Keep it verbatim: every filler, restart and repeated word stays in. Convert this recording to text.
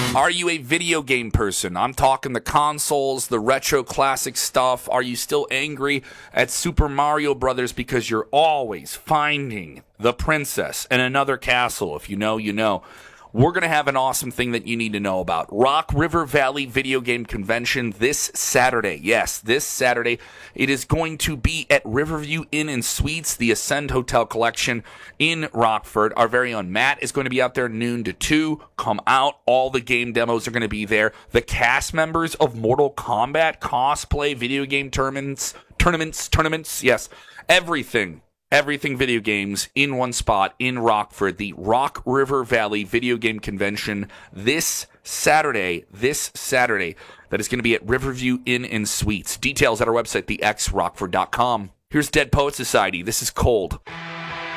Are you a video game person? I'm talking the consoles, the retro classic stuff. Are you still angry at Super Mario Brothers because you're always finding the princess in another castle? If you know, you know. We're going to have an awesome thing that you need to know about. Rock River Valley Video Game Convention this Saturday. Yes, this Saturday. It is going to be at Riverview Inn and Suites, the Ascend Hotel Collection in Rockford. Our very own Matt is going to be out there noon to two. Come out. All the game demos are going to be there. The cast members of Mortal Kombat, cosplay, video game tournaments, tournaments, tournaments, yes, everything. Everything video games in one spot in Rockford, the Rock River Valley Video Game Convention this Saturday, this Saturday. That is going to be at Riverview Inn and Suites. Details at our website, the x rockford dot com. Here's Dead Poet Society. This is Cold.